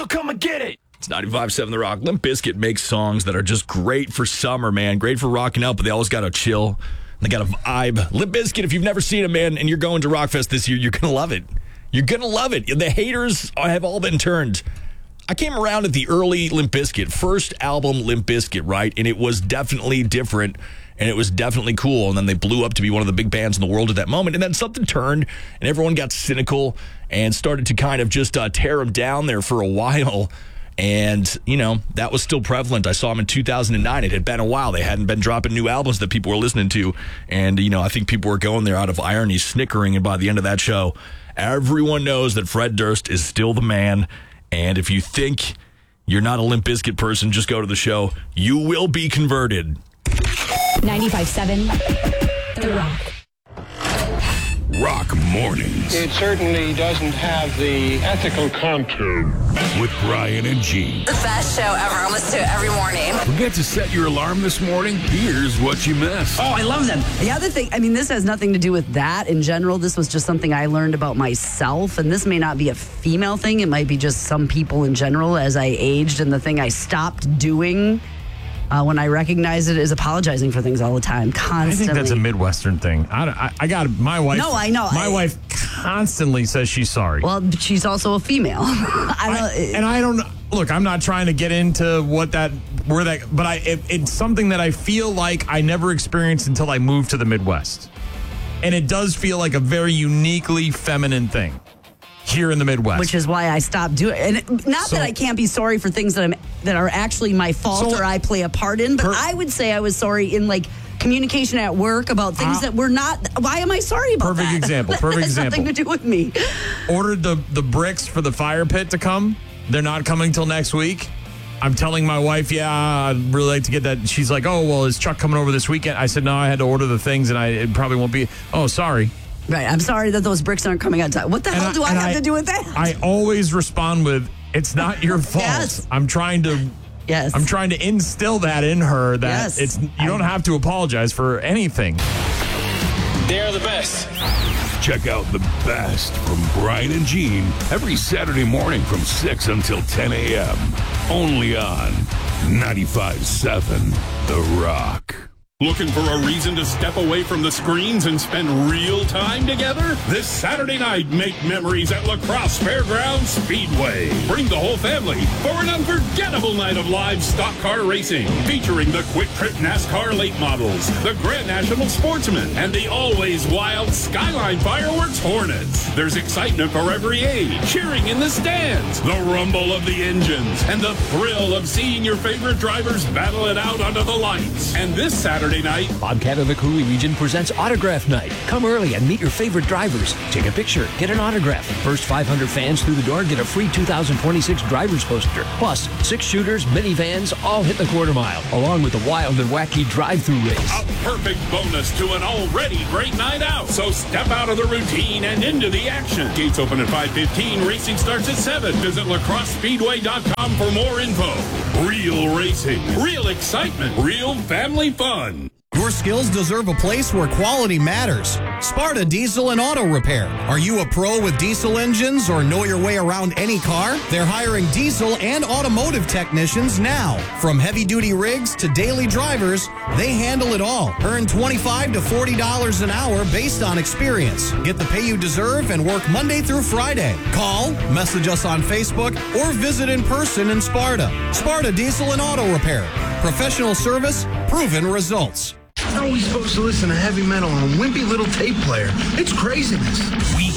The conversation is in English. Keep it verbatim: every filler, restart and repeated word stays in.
come and get it. It's ninety-five point seven The Rock. Limp Bizkit makes songs that are just great for summer, man. Great for rocking out, but they always got to chill. They got a vibe. Limp Bizkit, if you've never seen it, man, and you're going to Rockfest this year, you're going to love it. You're going to love it. The haters have all been turned. I came around at the early Limp Bizkit, first album Limp Bizkit, right? And it was definitely different, and it was definitely cool. And then they blew up to be one of the big bands in the world at that moment. And then something turned, and everyone got cynical and started to kind of just uh, tear them down there for a while. And, you know, that was still prevalent. I saw them in two thousand nine. It had been a while. They hadn't been dropping new albums that people were listening to. And, you know, I think people were going there out of irony, snickering. And by the end of that show, everyone knows that Fred Durst is still the man. And if you think you're not a Limp Bizkit person, just go to the show. You will be converted. ninety-five point seven The Rock. Rock Mornings. It certainly doesn't have the ethical contour. With Brian and Gene. The best show ever. I listen to it every morning. Forget to set your alarm this morning? Here's what you missed. Oh, I love them. The other thing, I mean, this has nothing to do with that in general. This was just something I learned about myself, and this may not be a female thing. It might be just some people in general as I aged, and the thing I stopped doing Uh, when I recognize it is apologizing for things all the time, constantly. I think that's a Midwestern thing. I, I, I got my wife. No, I know. My I, wife constantly says she's sorry. Well, she's also a female. I don't, I, and I don't know. Look, I'm not trying to get into what that, where that, but I, it, it's something that I feel like I never experienced until I moved to the Midwest. And it does feel like a very uniquely feminine thing here in the Midwest, which is why I stopped doing it. And not so, that I can't be sorry for things that I'm that are actually my fault so, or I play a part in, but per, I would say I was sorry in like communication at work about things uh, that were not. Why am I sorry about perfect that? Example, perfect that has example. Nothing to do with me. Ordered the the bricks for the fire pit to come. They're not coming till next week. I'm telling my wife, yeah, I'd really like to get that. She's like, oh, well, is Chuck coming over this weekend? I said, no, I had to order the things, and I it probably won't be. Oh, sorry. Right, I'm sorry that those bricks aren't coming on time. What the and hell do I, I have I, to do with that? I always respond with, "It's not your fault." Yes. I'm trying to, yes, I'm trying to instill that in her that yes. it's you don't have to apologize for anything. They're the best. Check out the best from Brian and Gene every Saturday morning from six until ten a.m. Only on ninety-five point seven The Rock. Looking for a reason to step away from the screens and spend real time together? This Saturday night, make memories at La Crosse Fairgrounds Speedway. Bring the whole family for an unforgettable night of live stock car racing, featuring the Quick Trip NASCAR late models, the Grand National Sportsman, and the always wild Skyline Fireworks Hornets. There's excitement for every age, cheering in the stands, the rumble of the engines, and the thrill of seeing your favorite drivers battle it out under the lights. And this Saturday night, Bobcat of the Coulee region presents Autograph Night. Come early and meet your favorite drivers. Take a picture, get an autograph. First five hundred fans through the door get a free two thousand twenty-six driver's poster. Plus, six shooters, minivans, all hit the quarter mile, along with the wild and wacky drive-through race. A perfect bonus to an already great night out. So step out of the routine and into the action. Gates open at five fifteen. Racing starts at seven. Visit la crosse speedway dot com for more info. Real racing, real excitement, real family fun. Your skills deserve a place where quality matters. Sparta Diesel and Auto Repair. Are you a pro with diesel engines or know your way around any car? They're hiring diesel and automotive technicians now. From heavy-duty rigs to daily drivers, they handle it all. Earn twenty-five to forty dollars an hour based on experience. Get the pay you deserve and work Monday through Friday. Call, message us on Facebook, or visit in person in Sparta. Sparta Diesel and Auto Repair. Professional service, proven results. How are we supposed to listen to heavy metal on a wimpy little tape player? It's craziness. Week